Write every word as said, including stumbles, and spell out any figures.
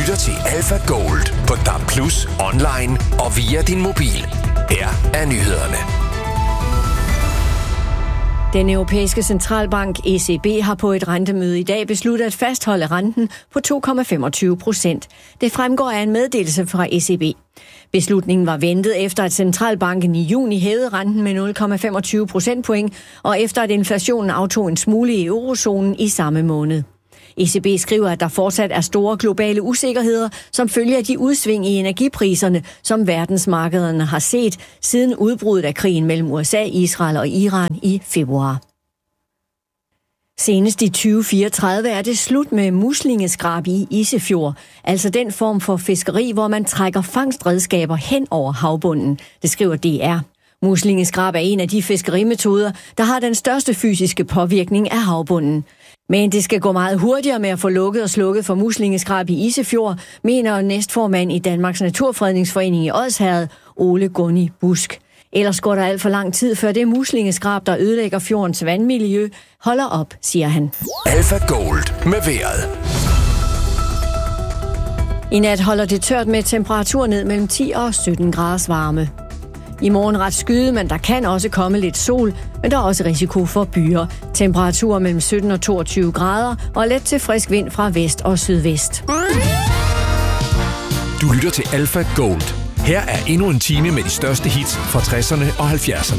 lytter til Alpha Gold på D A B plus, online og via din mobil. Her er nyhederne. Den europæiske centralbank E C B har på et rentemøde i dag besluttet at fastholde renten på to komma femogtyve procent. Det fremgår af en meddelelse fra E C B. Beslutningen var ventet efter, at centralbanken i juni hævede renten med nul komma femogtyve procentpoint, og efter at inflationen aftog en smule i eurozonen i samme måned. E C B skriver, at der fortsat er store globale usikkerheder, som følger af de udsving i energipriserne, som verdensmarkederne har set siden udbruddet af krigen mellem U S A, Israel og Iran i februar. Senest i tyve fireogtredive er det slut med muslingeskrab i Isefjord, altså den form for fiskeri, hvor man trækker fangstredskaber hen over havbunden, det skriver D R. Muslingeskrab er en af de fiskerimetoder, der har den største fysiske påvirkning af havbunden. Men det skal gå meget hurtigere med at få lukket og slukket for muslingeskrab i Isefjord, mener næstformand i Danmarks Naturfredningsforening i Odsherred, Ole Gunni Busk. Ellers går der alt for lang tid, før det muslingeskrab, der ødelægger fjordens vandmiljø, holder op, siger han. Alpha Gold med vejret. I nat holder det tørt med temperatur ned mellem ti og sytten graders varme. I morgen ret skyde, men der kan også komme lidt sol, men der er også risiko for byer. Temperaturer mellem sytten og toogtyve grader og let til frisk vind fra vest og sydvest. Du lytter til Alpha Gold. Her er endnu en time med de største hits fra tresserne og halvfjerdserne.